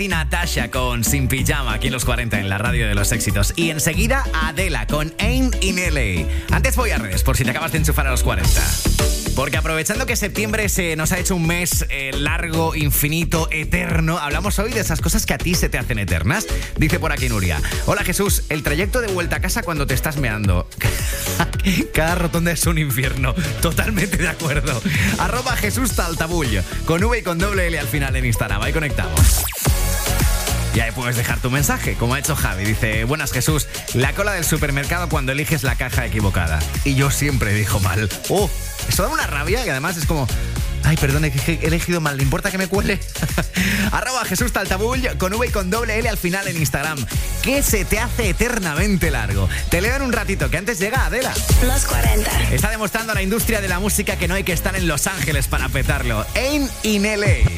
Natasha con Sin Pijama aquí en los 40 en la radio de los éxitos. Y enseguida Adela con Ain't in LA. Antes voy a redes por si te acabas de enchufar a los 40. Porque aprovechando que septiembre se nos ha hecho un mes largo, infinito, eterno, hablamos hoy de esas cosas que a ti se te hacen eternas. Dice por aquí Nuria: hola Jesús, el trayecto de vuelta a casa cuando te estás meando. Cada rotonda es un infierno. Totalmente de acuerdo. @Jesús Taltabull con V y con doble L al final en Instagram. Ahí conectamos. Y ahí puedes dejar tu mensaje, como ha hecho Javi. Dice: buenas Jesús, la cola del supermercado cuando eliges la caja equivocada. Y yo siempre dijo mal. Eso da una rabia y además es como... Ay, perdón, he elegido mal, ¿le importa que me cuele? @Jesús Taltabull con V y con doble L al final en Instagram. ¿Qué se te hace eternamente largo? Te leo en un ratito, que antes llega Adela. Los 40. Está demostrando a la industria de la música que no hay que estar en Los Ángeles para petarlo. Ain't in LA.